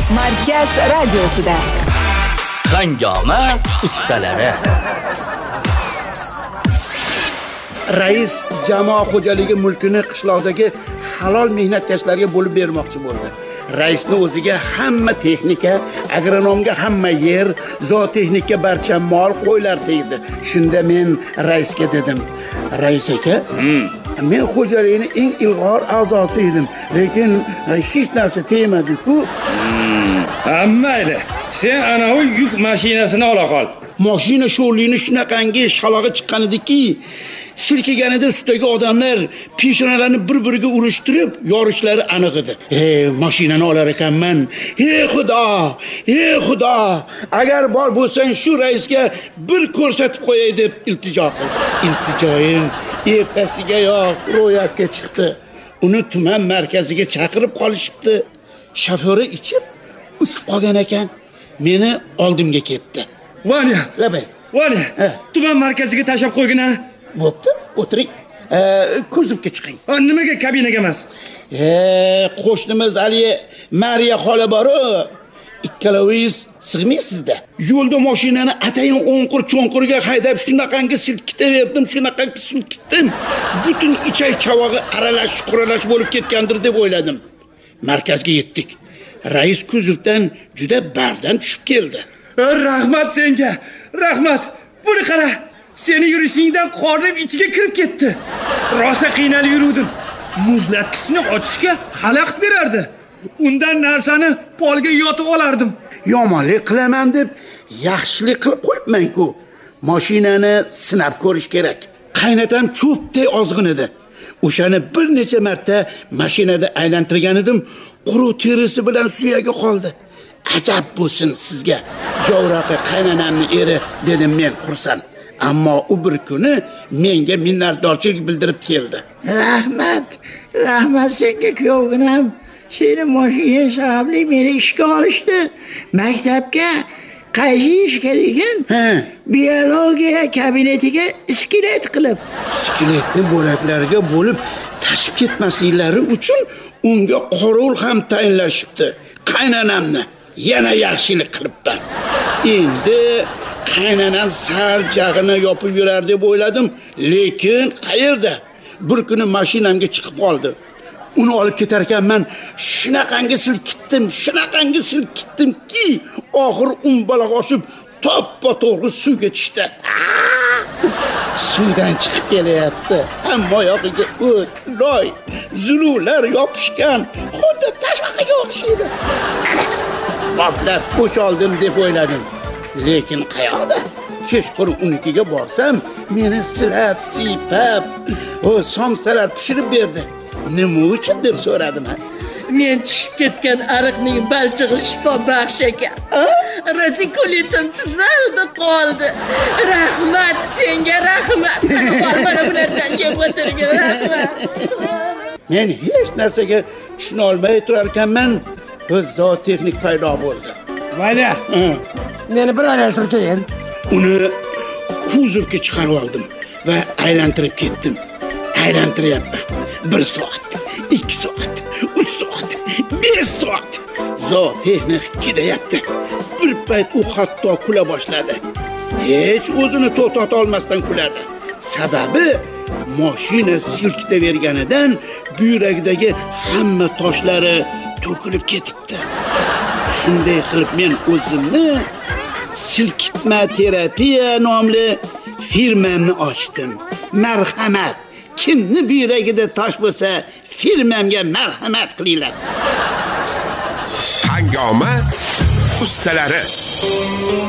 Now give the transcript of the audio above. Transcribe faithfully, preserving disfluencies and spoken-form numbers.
Markaz radiosida Hangoma ustalari. Rais jamoa xo'jaligi mulkini qishloqdagi halol mehnatkashlarga bo'lib bermoqchi bo'ldi. Raisning o'ziga hamma texnika, agronomga hamma yer, zootexnika barcha mol qo'ylar tegdi. Shunda men raisga dedim: "Rais aka, hmm. men xo'jalikning eng ilg'or a'zosi edim, lekin hech narsa tegmadi-ku." Hmm. Hammayli. Sen ana o yuk mashinasini ola qol. Mashina sho'rligini shunaqangi shalog'i chiqqan ediki, silkiganida ustidagi odamlar peshonalarini bir-biriga urishtirib, yorishlari aniq edi. "Ey, mashinani olar ekanman. Ey Xudo, ey Xudo, agar bor bo'lsang shu raisga bir ko'rsatib qo'yay" deb iltijo qildi. Iltijoyim ertasigayoq ro'yobga chiqdi. Uni tuman markaziga chaqirib qolishibdi. Shofyori ichib, uchib qolgan ekan. Meni oldimga ketdi. Vanya, labay. Vanya, tuman markaziga tashab qo'ygina. Bo'pti, o'tiring. E, kuzovga chiqing. Nimaga kabinaga emas? E, qo'shnimiz Ali Mariya xola bor-ku. Ikkalovingiz sig'maysizda. Yo'lda mashinani atayin o'nqir cho'nqirga haydab shunaqangi silkitaverdim, shunaqangi silkitdim. Butun ichay chavog'i aralash, quralash bo'lib ketgandir deb o'yladim. Markazga yetdik. Rais kuzovdan juda bardan tushib keldi. Rahmat senga. Rahmat. Buni qara. Seni yurishingdan qornim ichiga kirib ketdi. Rosa qiynalib yurdim. Muzlatkichni ochishga xalaqit berardi. Undan narsani polga yotib olardim. Yomonlik qilaman deb yaxshilik qilib qo'yibman-ku. Mashinani sinab ko'rish kerak. Qaynatam cho'pday ozg'in edi. O'shani bir necha marta mashinada aylantirgan edim, quruq terisi bilan suyagi qoldi. Ajab bo'lsin sizga. Jovraqa qaynanamning eri dedim men xursand. Ammo u bir kuni menga minnatdorchilik bildirib keldi. Rahmat, rahmat senga kuyovginam. Seni mashina sababli meni ishga olishdi. Maktabga qaysi ishga degan? Biologiya kabinetiga iskelet qilib. Iskeletni bo'laklariga bo'lib tashib ketmasliklari uchun unga qorovul ham tayinlashibdi. Qaynanamni yana yaxshilik qilibman. Endi qaynanam sar jag'ini yopib yurar deb o'yladim, lekin qayerda? Bir kuni mashinamga chiqib qoldi. Uni olib ketar ekanman, shunaqangi silkitdim, shunaqangi silkitdimki, oxir umbaloq oshib toppa-to'g'ri suvga tushdi. Suvdan chiqib kelyapti. Hamma yog'iga o't, loy, zuluvlar yopishgan. Xuddi tashbaqaga o'xshaydi. Boplab bo'shaldim deb o'yladim. Lekin qayoqda? Kechqurun unikiga borsam, meni silab, siypab, o somsalar pishirib berdi. Nima uchun deb so'radim ha? Men tushib ketgan ariqning balchig'i shifo baxsh ekan. Retikulitim tizimida qoldi. Rahmat senga, rahmat. Mana bulardan yeb o'tirgan, rahmat. Men hech narsaga tushuna olmay turar ekanman, bir zootexnik paydo bo'ldi. Vanya, meni bir aylantirib keyin. Uni kuzovga chiqarib oldim va aylantirib ketdim. Aylantiryapman. bir soat, ikki soat, uch soat, besh soat. Zootexnik chidayapti. Bir payt u hatto kula boshladi. Hech o'zini to'xtata olmasdan kuladi. Sababi mashina silkitaverganidan buyrakdagi hamma toshlari to'kilib ketibdi. Shunday qilib men o'zimni silkitma terapiya nomli firmamni ochdim. Marhamat, kimni buyragida tosh bo'lsa, firmamga marhamat qilinglar. Hangoma ustalari.